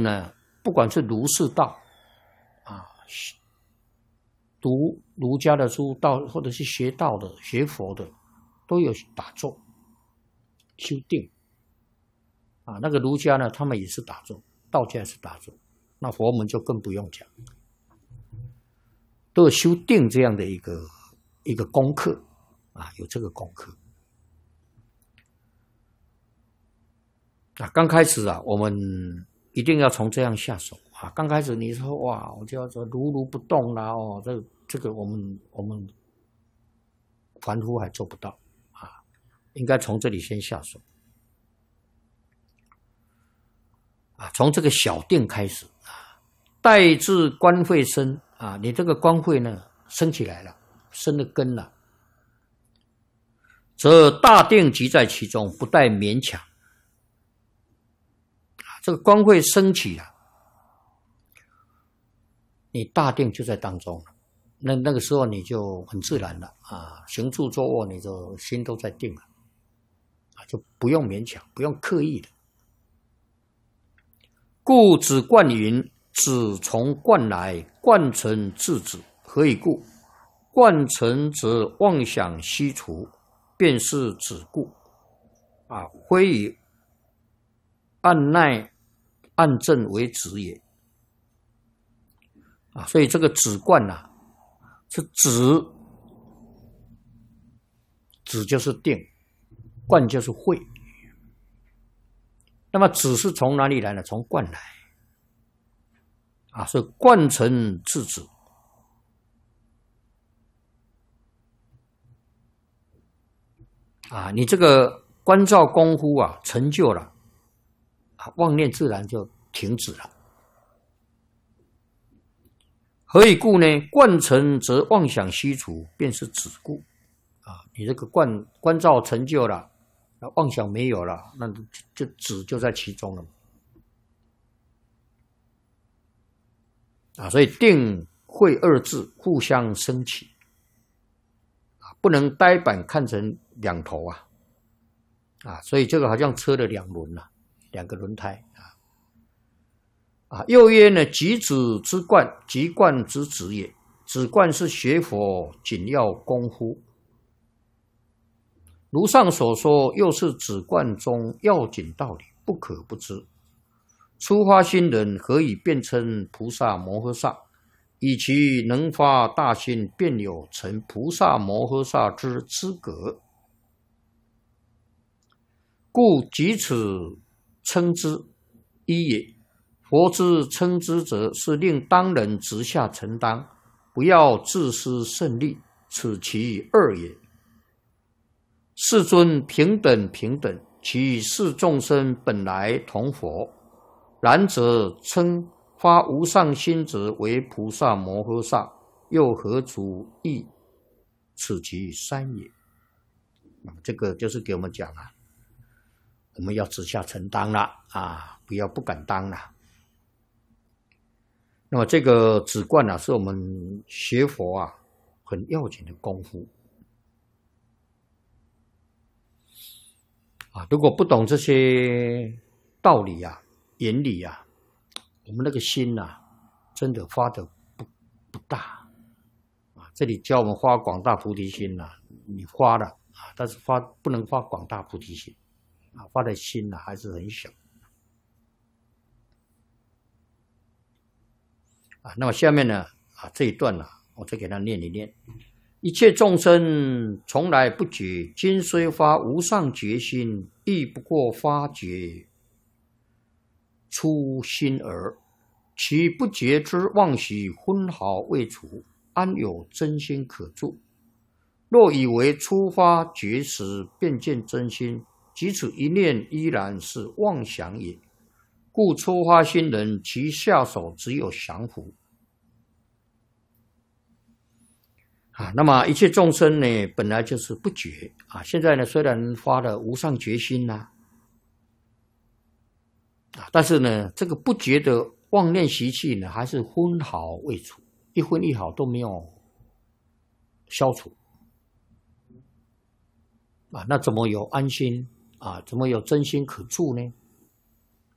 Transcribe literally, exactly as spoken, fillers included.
呢，不管是儒释道啊，读儒家的书道，或者是学道的、学佛的，都有打坐、修定啊。那个儒家呢，他们也是打坐，道家也是打坐，那佛门就更不用讲，都有修定这样的一个一个功课啊，有这个功课。啊，刚开始啊，我们一定要从这样下手啊。刚开始你说哇，我就要说如如不动啦，哦，这这个我们我们凡夫还做不到啊，应该从这里先下手啊，从这个小定开始啊，待至官会生啊，你这个官会呢升起来了，生了根了，则大定即在其中，不待勉强。这个官会升起了，你大定就在当中了，那那个时候你就很自然了啊，行住坐卧你就心都在定了啊，就不用勉强，不用刻意的。故子贯云：子从贯来，贯成自止。何以故？贯成则妄想悉除，便是止故啊，非以按耐按正为止也啊，所以这个止贯啊，是止，止就是定，贯就是会。那么止是从哪里来呢？从贯来啊，所以贯成自止啊，你这个观照功夫啊，成就了。妄念自然就停止了。何以故呢？贯成则妄想悉除，便是止故啊！你这个观观照成就了，妄想没有了，那就止就在其中了啊！所以定慧二字互相升起啊，不能呆板看成两头啊啊！所以这个好像车的两轮啊。两个轮胎啊啊！又曰呢，即止之贯，即贯之止也。止贯是学佛紧要功夫，如上所说，又是止贯中要紧道理，不可不知。初发心人何以变称菩萨摩诃萨？以其能发大心，便有成菩萨摩诃萨之资格。故即此称之一也。佛之称之者，是令当人直下承担，不要自私胜利，此其二也。世尊平等平等，其世众生本来同佛，然则称发无上心者为菩萨摩诃萨，又何足异？此其三也。这个就是给我们讲啊，我们要直下承担了啊，不要不敢当了。那么这个止贯啊，是我们学佛啊很要紧的功夫啊。如果不懂这些道理啊、原理啊，我们那个心啊，真的发的不不大啊。这里教我们发广大菩提心啊，你发了啊，但是发不能发广大菩提心。啊，发的心啊还是很小啊。那么下面呢啊这一段呢、啊，我再给他念一念：一切众生从来不觉，今虽发无上决心，亦不过发觉初心耳。其不觉之妄习分毫未除，安有真心可住？若以为初发觉时便见真心，即此一念依然是妄想也。故初发心人，其下手只有降伏啊。那么一切众生呢，本来就是不觉啊。现在呢，虽然发了无上决心呐、啊，啊，但是呢，这个不觉的妄念习气呢，还是分毫未除，一分一毫都没有消除啊。那怎么有安心啊？怎么有真心可住呢？